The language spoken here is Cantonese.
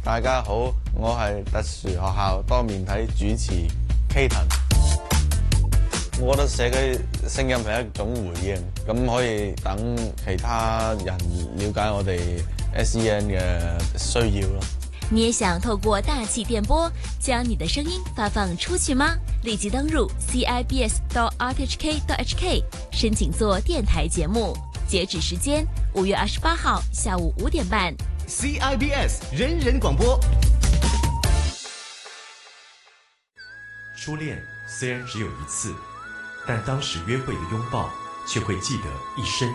大家好，我係特殊學校多面體主持 Katon。我覺得社區聲音係一種回應，咁可以等其他人了解我哋 SEN 嘅需要咯。 你也想透過大氣電波將你的聲音發放出去嗎？立即登入 cibs.rthk.hk 申請做電台節目，截止時間5月28號下午5點半。 CIBS 人人廣播。 初戀雖然只有一次，但當時約會的擁抱卻會記得一生。